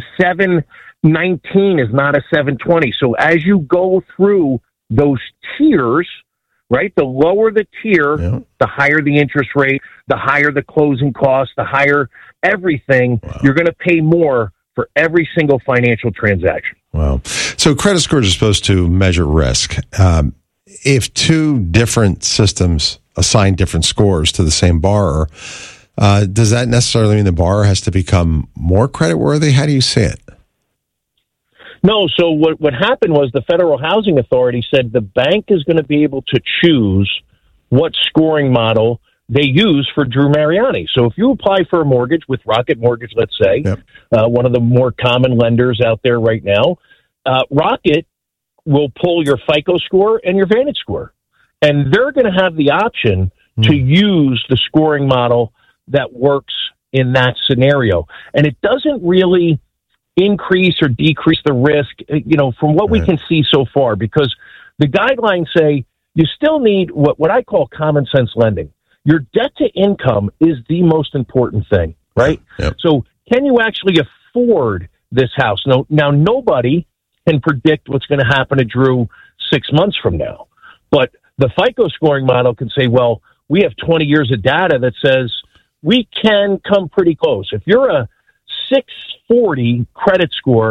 719 is not a 720. So as you go through those tiers, right? The lower the tier, the higher the interest rate, the higher the closing cost, the higher everything. You're going to pay more for every single financial transaction. Wow. So credit scores are supposed to measure risk. If 2 different systems assign different scores to the same borrower, does that necessarily mean the borrower has to become more creditworthy? How do you see it? No, so what happened was the Federal Housing Authority said the bank is going to be able to choose what scoring model they use for Drew Mariani. So if you apply for a mortgage with Rocket Mortgage, let's say, one of the more common lenders out there right now, Rocket will pull your FICO score and your Vantage score. And they're going to have the option to use the scoring model that works in that scenario. And it doesn't really increase or decrease the risk, from what we can see so far, because the guidelines say you still need what I call common sense lending. Your debt to income is the most important thing, right? So can you actually afford this house? Now nobody can predict what's going to happen to Drew 6 months from now, but the FICO scoring model can say, well, we have 20 years of data that says we can come pretty close. If you're a 640 credit score,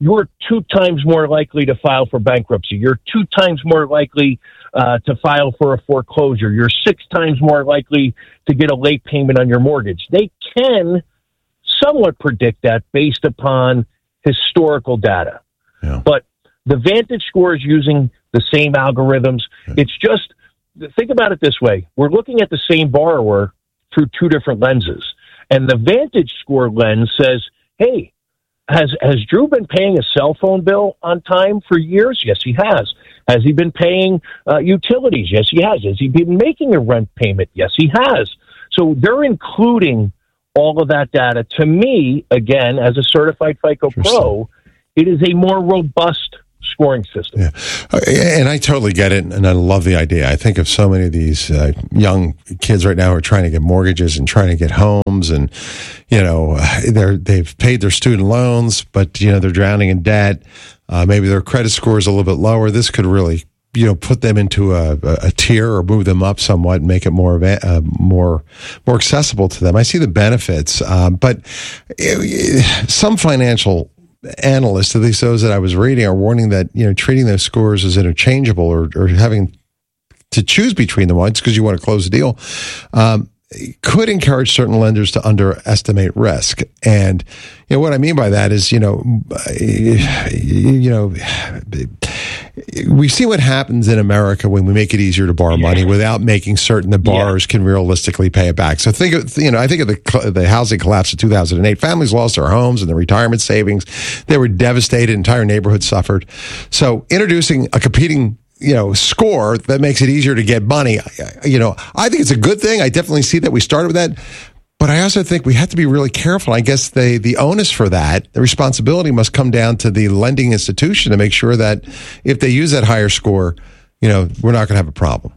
you're 2 times more likely to file for bankruptcy. You're 2 times more likely to file for a foreclosure. You're 6 times more likely to get a late payment on your mortgage. They can somewhat predict that based upon historical data. Yeah. But the Vantage score is using the same algorithms. It's just, think about it this way. We're looking at the same borrower through 2 different lenses. And the Vantage score lens says, hey, has Drew been paying a cell phone bill on time for years? Yes, he has. Has he been paying utilities? Yes, he has. Has he been making a rent payment? Yes, he has. So they're including all of that data. To me, again, as a certified FICO Pro, it is a more robust scoring system. Yeah. And I totally get it, and I love the idea. I think of so many of these young kids right now who are trying to get mortgages and trying to get homes, and they've paid their student loans, but they're drowning in debt. Maybe their credit score is a little bit lower. This could really put them into a tier or move them up somewhat and make it more accessible to them. I see the benefits, but some financial analysts, at least those that I was reading, are warning that treating those scores as interchangeable or having to choose between the ones because you want to close the deal could encourage certain lenders to underestimate risk. And what I mean by that is we see what happens in America when we make it easier to borrow money without making certain that borrowers can realistically pay it back. So I think of the housing collapse of 2008. Families lost their homes and their retirement savings. They were devastated. Entire neighborhoods suffered. So introducing a competing score that makes it easier to get money, I think it's a good thing. I definitely see that we started with that. But I also think we have to be really careful. I guess the onus for that, the responsibility must come down to the lending institution to make sure that if they use that higher score, we're not going to have a problem.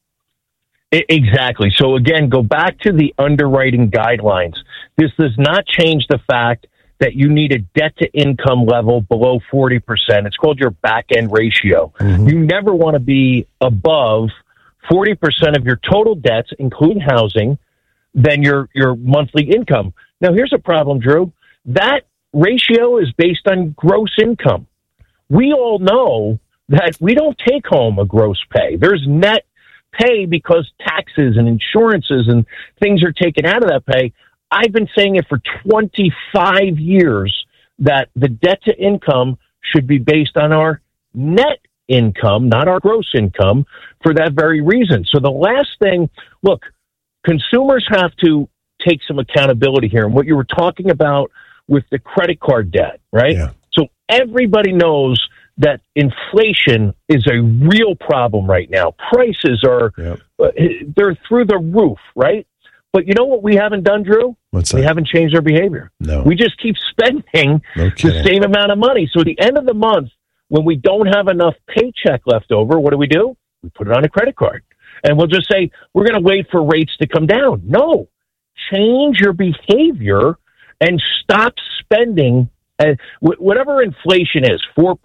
Exactly. So again, go back to the underwriting guidelines. This does not change the fact that you need a debt-to-income level below 40%. It's called your back-end ratio. Mm-hmm. You never want to be above 40% of your total debts, including housing, than your monthly income. Now, here's a problem, Drew. That ratio is based on gross income. We all know that we don't take home a gross pay. There's net pay because taxes and insurances and things are taken out of that pay. I've been saying it for 25 years that the debt to income should be based on our net income, not our gross income, for that very reason. So the last thing, look, consumers have to take some accountability here. And what you were talking about with the credit card debt, right? Yeah. So everybody knows that inflation is a real problem right now. Prices are, they're through the roof, right? But you know what we haven't done, Drew? What's that? We haven't changed our behavior. No. We just keep spending the same amount of money. So at the end of the month, when we don't have enough paycheck left over, what do? We put it on a credit card. And we'll just say, we're going to wait for rates to come down. No. Change your behavior and stop spending. Whatever inflation is, 4%,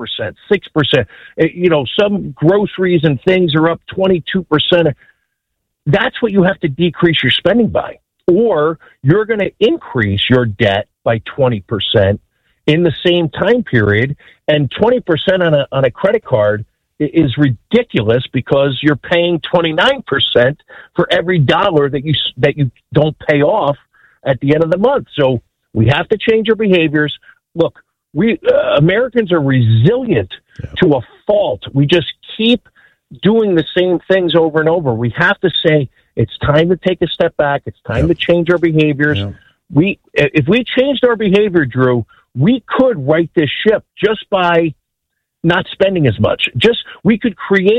6%, some groceries and things are up 22%. That's what you have to decrease your spending by, or you're going to increase your debt by 20% in the same time period. And 20% on a credit card is ridiculous because you're paying 29% for every dollar that you don't pay off at the end of the month. So we have to change our behaviors. Look, we Americans are resilient to a fault. We just keep doing the same things over and over. We have to say it's time to take a step back. It's time to change our behaviors. If we changed our behavior, Drew, we could right this ship just by not spending as much. We could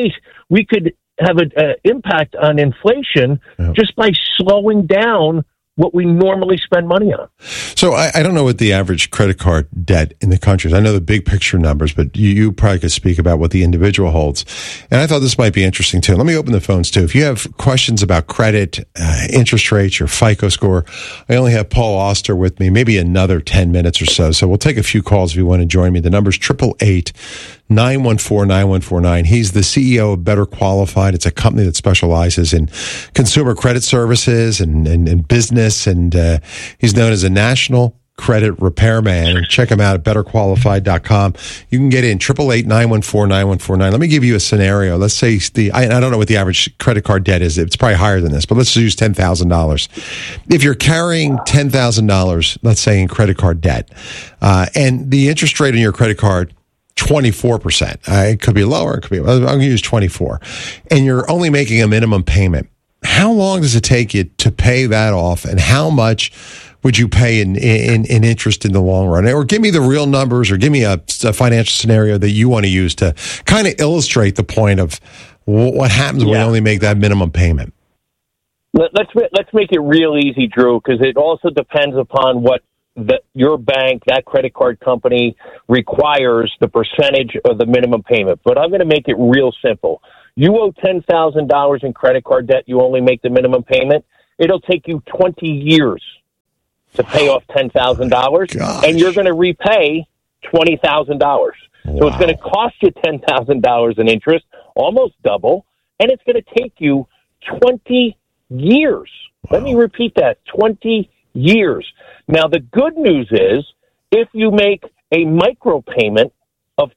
have an impact on inflation just by slowing down what we normally spend money on. So I don't know what the average credit card debt in the country is. I know the big picture numbers, but you probably could speak about what the individual holds. And I thought this might be interesting too. Let me open the phones too. If you have questions about credit, interest rates, your FICO score, I only have Paul Auster with me, maybe another 10 minutes or so. So we'll take a few calls if you want to join me. The number's 888-914-9149. He's the CEO of Better Qualified. It's a company that specializes in consumer credit services and business. And he's known as a national credit repairman. And check them out at betterqualified.com. You can get in 888-914-9149. Let me give you a scenario. Let's say I don't know what the average credit card debt is. It's probably higher than this, but let's use $10,000. If you're carrying $10,000, let's say in credit card debt, and the interest rate on your credit card, 24%. It could be lower. It could be, I'm going to use 24. And you're only making a minimum payment. How long does it take you to pay that off, and how much would you pay in interest in the long run? Or give me the real numbers, or give me a financial scenario that you want to use to kind of illustrate the point of what happens when you only make that minimum payment. Let's make it real easy, Drew, because it also depends upon what your bank, that credit card company, requires the percentage of the minimum payment. But I'm going to make it real simple. You owe $10,000 in credit card debt. You only make the minimum payment. It'll take you 20 years to pay off $10,000, and you're going to repay $20,000. So it's going to cost you $10,000 in interest, almost double, and it's going to take you 20 years. Let me repeat that, 20 years. Now, the good news is if you make a micro payment of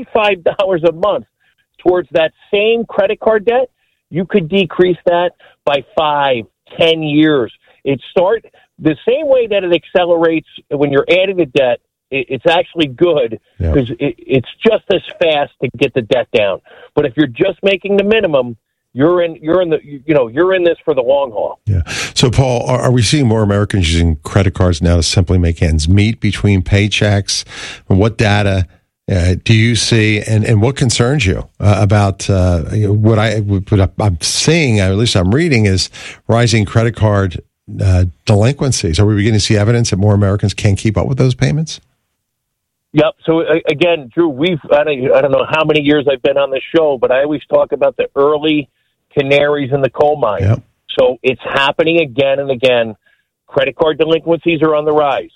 $25 a month towards that same credit card debt, you could decrease that by 5-10 years. It starts the same way that it accelerates when you're adding the debt. It's actually good because it's just as fast to get the debt down. But if you're just making the minimum, you're in this for the long haul. Yeah. So, Paul, are we seeing more Americans using credit cards now to simply make ends meet between paychecks? And what data do you see, and what concerns you about what I'm seeing, or at least I'm reading, is rising credit card delinquencies? Are we beginning to see evidence that more Americans can't keep up with those payments? Yep. So again, Drew, I don't know how many years I've been on the show, but I always talk about the early canaries in the coal mine. Yep. So it's happening again and again. Credit card delinquencies are on the rise.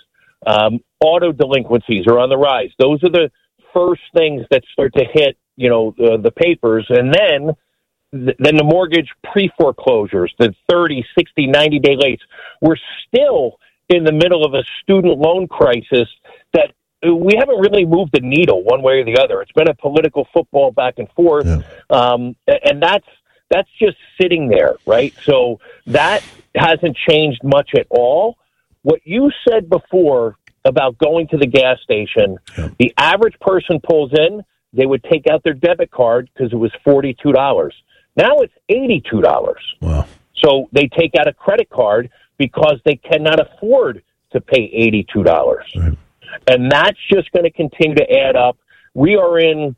Auto delinquencies are on the rise. Those are the first things that start to hit, the papers. And then the mortgage pre-foreclosures, the 30, 60, 90-day lates. We're still in the middle of a student loan crisis that we haven't really moved the needle one way or the other. It's been a political football back and forth. Yeah. And that's just sitting there, right? So that hasn't changed much at all. What you said before about going to the gas station, the average person pulls in, they would take out their debit card because it was $42. Now it's $82. Wow. So they take out a credit card because they cannot afford to pay $82. Right. And that's just going to continue to add up. We are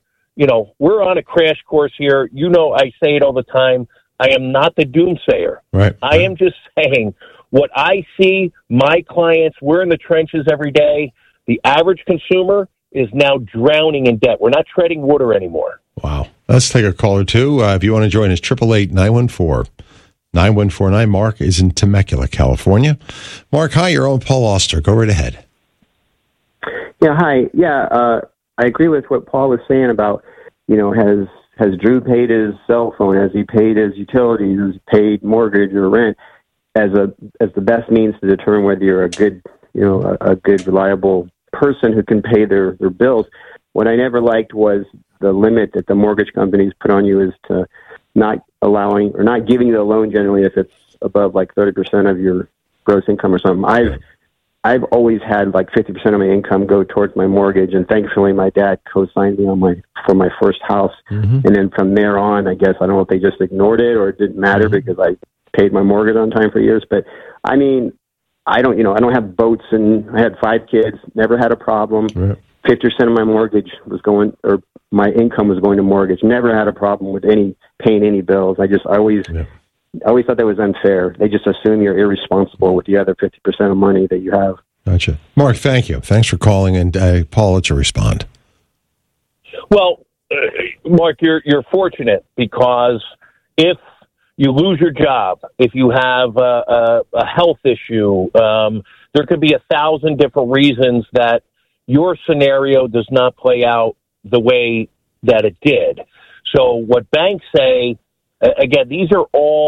we're on a crash course here. I say it all the time. I am not the doomsayer. Right. I am just saying what I see, my clients, we're in the trenches every day. The average consumer is now drowning in debt. We're not treading water anymore. Wow. Let's take a call or two. If you want to join us, 888-914-9149. Mark is in Temecula, California. Mark, hi, you're on Paul Auster. Go right ahead. Yeah, hi. Yeah, I agree with what Paul was saying about, has Drew paid his cell phone? Has he paid his utilities? Has he paid mortgage or rent as the best means to determine whether you're a good, a good, reliable person who can pay their bills? What I never liked was the limit that the mortgage companies put on you is to not allowing or not giving you a loan generally if it's above like 30% of your gross income or something. I've always had like 50% of my income go towards my mortgage, and thankfully my dad co-signed me for my first house. Mm-hmm. And then from there on, I guess I don't know if they just ignored it or it didn't matter because I paid my mortgage on time for years. But I mean, I don't have boats, and I had 5 kids, never had a problem. Right. 50% of my mortgage was going, or my income was going to mortgage. Never had a problem with paying any bills. I always thought that was unfair. They just assume you're irresponsible with the other 50% of money that you have. Gotcha. Mark, thank you. Thanks for calling, and Paul, let you respond. Well, Mark, you're fortunate because if you lose your job, if you have a health issue, there could be 1,000 different reasons that your scenario does not play out the way that it did. So what banks say, again, these are all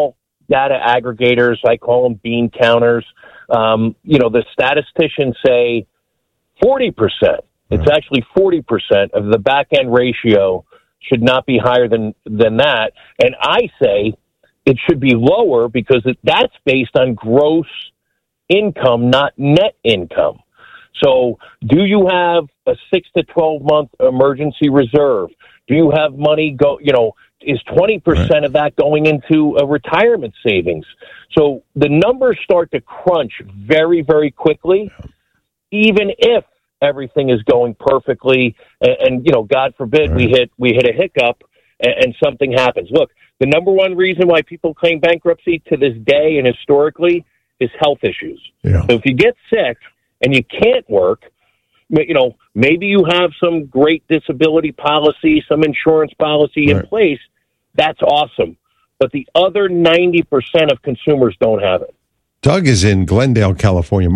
data aggregators, I call them bean counters. The statisticians say 40%. It's actually 40% of the back end ratio should not be higher than that. And I say it should be lower because that's based on gross income, not net income. So do you have a 6 to 12 month emergency reserve? Do you have money is 20% of that going into a retirement savings? So the numbers start to crunch very, very quickly, even if everything is going perfectly and God forbid we hit a hiccup and something happens. Look, the number one reason why people claim bankruptcy to this day and historically is health issues. Yeah. So if you get sick and you can't work, maybe you have some great disability policy, some insurance policy in place. That's awesome. But the other 90% of consumers don't have it. Doug is in Glendale, California.